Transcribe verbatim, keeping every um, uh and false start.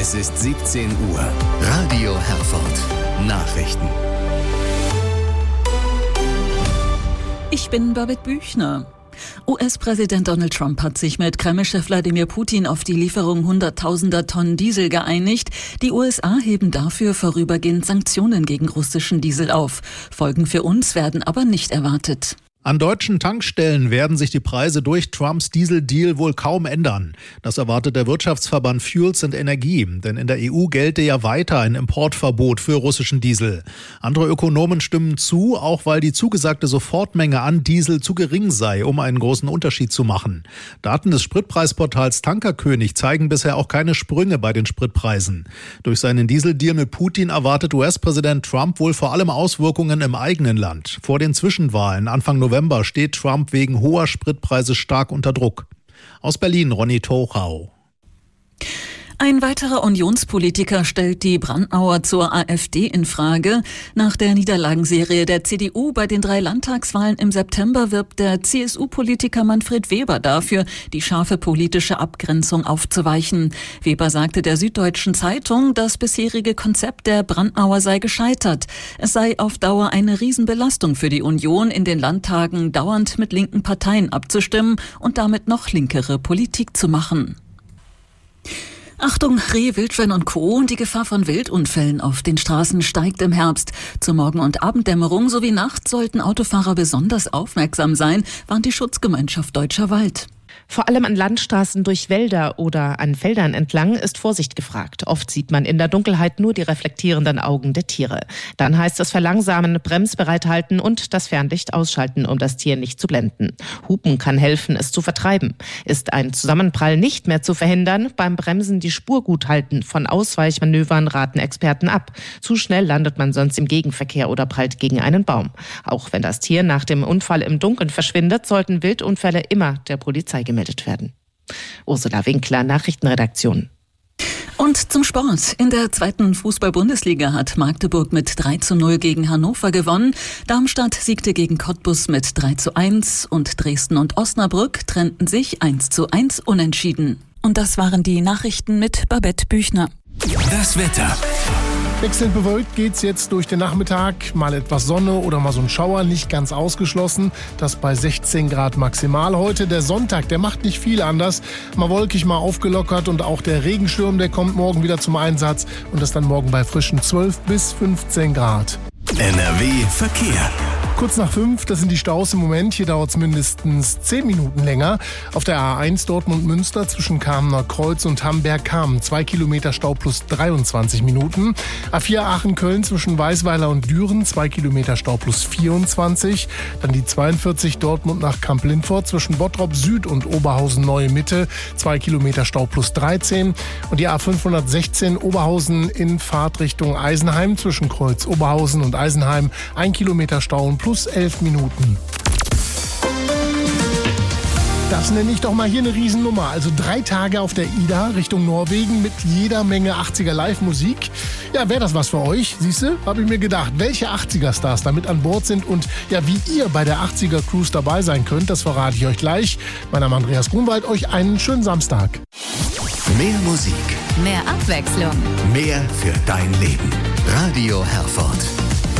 Es ist siebzehn Uhr. Radio Herford. Nachrichten. Ich bin Babette Büchner. U S-Präsident Donald Trump hat sich mit Kreml-Chef Wladimir Putin auf die Lieferung hunderttausender Tonnen Diesel geeinigt. Die U S A heben dafür vorübergehend Sanktionen gegen russischen Diesel auf. Folgen für uns werden aber nicht erwartet. An deutschen Tankstellen werden sich die Preise durch Trumps Dieseldeal wohl kaum ändern. Das erwartet der Wirtschaftsverband Fuels and Energie, denn in der E U gelte ja weiter ein Importverbot für russischen Diesel. Andere Ökonomen stimmen zu, auch weil die zugesagte Sofortmenge an Diesel zu gering sei, um einen großen Unterschied zu machen. Daten des Spritpreisportals Tankerkönig zeigen bisher auch keine Sprünge bei den Spritpreisen. Durch seinen Dieseldeal mit Putin erwartet U S-Präsident Trump wohl vor allem Auswirkungen im eigenen Land. Vor den Zwischenwahlen Anfang November steht Trump wegen hoher Spritpreise stark unter Druck. Aus Berlin, Ronny Tochau. Ein weiterer Unionspolitiker stellt die Brandmauer zur AfD in Frage. Nach der Niederlagenserie der C D U bei den drei Landtagswahlen im September wirbt der C S U-Politiker Manfred Weber dafür, die scharfe politische Abgrenzung aufzuweichen. Weber sagte der Süddeutschen Zeitung, das bisherige Konzept der Brandmauer sei gescheitert. Es sei auf Dauer eine Riesenbelastung für die Union, in den Landtagen dauernd mit linken Parteien abzustimmen und damit noch linkere Politik zu machen. Achtung, Reh, Wildschwein und Co. Die Gefahr von Wildunfällen auf den Straßen steigt im Herbst. Zur Morgen- und Abenddämmerung sowie nachts sollten Autofahrer besonders aufmerksam sein, warnt die Schutzgemeinschaft Deutscher Wald. Vor allem an Landstraßen durch Wälder oder an Feldern entlang ist Vorsicht gefragt. Oft sieht man in der Dunkelheit nur die reflektierenden Augen der Tiere. Dann heißt es verlangsamen, bremsbereit halten und das Fernlicht ausschalten, um das Tier nicht zu blenden. Hupen kann helfen, es zu vertreiben. Ist ein Zusammenprall nicht mehr zu verhindern, beim Bremsen die Spur gut halten. Von Ausweichmanövern raten Experten ab. Zu schnell landet man sonst im Gegenverkehr oder prallt gegen einen Baum. Auch wenn das Tier nach dem Unfall im Dunkeln verschwindet, sollten Wildunfälle immer der Polizei gemeldet werden. Ursula Winkler, Nachrichtenredaktion. Und zum Sport. In der zweiten Fußball-Bundesliga hat Magdeburg mit drei zu null gegen Hannover gewonnen. Darmstadt siegte gegen Cottbus mit drei zu eins und Dresden und Osnabrück trennten sich eins zu eins unentschieden. Und das waren die Nachrichten mit Babette Büchner. Das Wetter. Wechselnd bewölkt geht's jetzt durch den Nachmittag. Mal etwas Sonne oder mal so ein Schauer, nicht ganz ausgeschlossen. Das bei sechzehn Grad maximal. Heute der Sonntag, der macht nicht viel anders. Mal wolkig, mal aufgelockert und auch der Regenschirm, der kommt morgen wieder zum Einsatz. Und das dann morgen bei frischen zwölf bis fünfzehn Grad. N R W Verkehr. Kurz nach fünf, das sind die Staus im Moment. Hier dauert es mindestens zehn Minuten länger. Auf der A eins Dortmund-Münster zwischen Kamener Kreuz und Hamberg-Kamen. Zwei Kilometer Stau plus dreiundzwanzig Minuten. A vier Aachen-Köln zwischen Weißweiler und Düren. Zwei Kilometer Stau plus vierundzwanzig. Dann die zweiundvierzig Dortmund nach Kamp-Lindfort zwischen Bottrop Süd und Oberhausen-Neue Mitte. Zwei Kilometer Stau plus dreizehn. Und die A fünfhundertsechzehn Oberhausen in Fahrtrichtung Eisenheim zwischen Kreuz Oberhausen und Eisenheim. Ein Kilometer Stau und plus elf Minuten. Das nenne ich doch mal hier eine Riesennummer. Also drei Tage auf der Ida Richtung Norwegen mit jeder Menge achtziger Live-Musik. Ja, wäre das was für euch? Siehste, habe ich mir gedacht, welche achtziger-Stars da mit an Bord sind und ja, wie ihr bei der achtziger-Cruise dabei sein könnt, das verrate ich euch gleich. Mein Name ist Andreas Grunwald, euch einen schönen Samstag. Mehr Musik. Mehr Abwechslung. Mehr für dein Leben. Radio Herford.